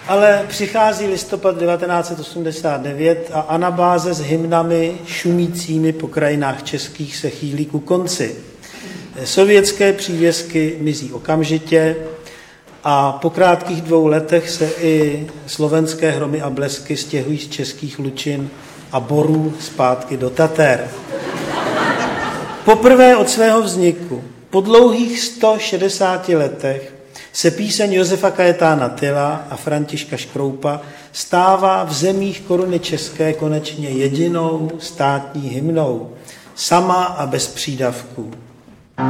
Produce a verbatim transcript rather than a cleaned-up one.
Ale přichází listopad devatenáct set osmdesát devět a anabáze s hymnami šumícími po krajinách českých se chýlí ku konci. Sovětské přívěsky mizí okamžitě a po krátkých dvou letech se i slovenské hromy a blesky stěhují z českých lučin a borů zpátky do Tater. Poprvé od svého vzniku, po dlouhých sto šedesáti letech, se píseň Josefa Kajetána Tyla a Františka Škroupa stává v zemích koruny české konečně jedinou státní hymnou, sama a bez přídavků.